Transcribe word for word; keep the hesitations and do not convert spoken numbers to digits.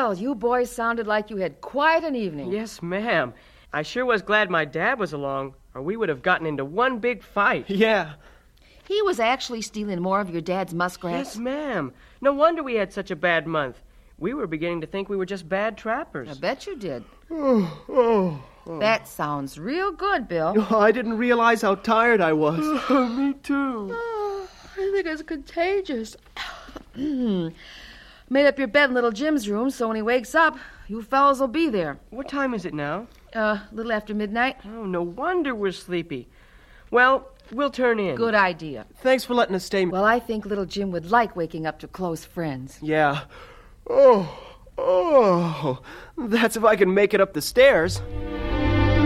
Well, you boys sounded like you had quite an evening. Yes, ma'am. I sure was glad my dad was along, or we would have gotten into one big fight. Yeah. He was actually stealing more of your dad's muskrats. Yes, ma'am. No wonder we had such a bad month. We were beginning to think we were just bad trappers. I bet you did. Oh, oh, oh. That sounds real good, Bill. Oh, I didn't realize how tired I was. Me too. Oh, I think it's contagious. Made up your bed in little Jim's room, so when he wakes up, you fellas will be there. What time is it now? Uh, a little after midnight. Oh, no wonder we're sleepy. Well, we'll turn in. Good idea. Thanks for letting us stay. Well, I think little Jim would like waking up to close friends. Yeah. Oh, oh. That's if I can make it up the stairs.